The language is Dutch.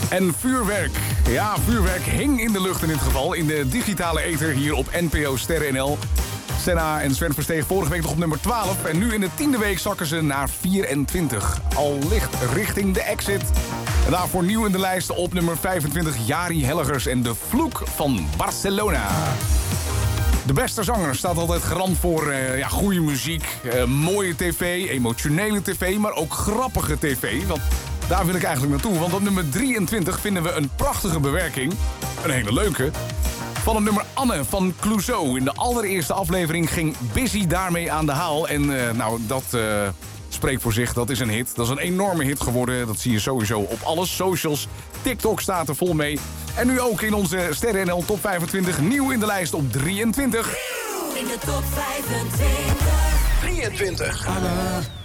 En vuurwerk. Ja, vuurwerk hing in de lucht in dit geval. In de digitale ether hier op NPO Sterren NL. Senna en Sven Versteeg vorige week nog op nummer 12. En nu in de 10e week zakken ze naar 24. Al licht richting de exit. En daarvoor nieuw in de lijst op nummer 25 Jari Hellegers en De Vloek van Barcelona. De beste zanger staat altijd garant voor goede muziek, mooie tv, emotionele tv, maar ook grappige tv. Want daar wil ik eigenlijk naartoe, want op nummer 23 vinden we een prachtige bewerking, een hele leuke, van het nummer Anne van Clouseau. In de allereerste aflevering ging Busy daarmee aan de haal en dat spreekt voor zich, dat is een hit. Dat is een enorme hit geworden, dat zie je sowieso op alle socials. TikTok staat er vol mee. En nu ook in onze Sterren NL Top 25, nieuw in de lijst op 23. In de Top 25. 23.